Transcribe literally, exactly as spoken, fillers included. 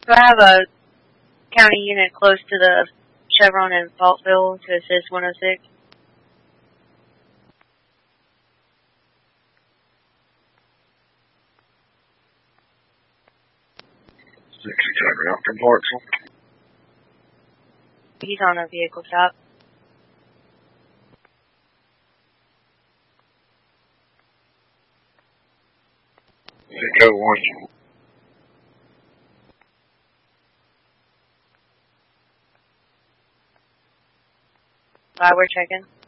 So I have a county unit close to the Chevron in Faultville to assist one oh six. sixty-seven out from Hartsville. He's on a vehicle stop. six oh one. Why we're checking.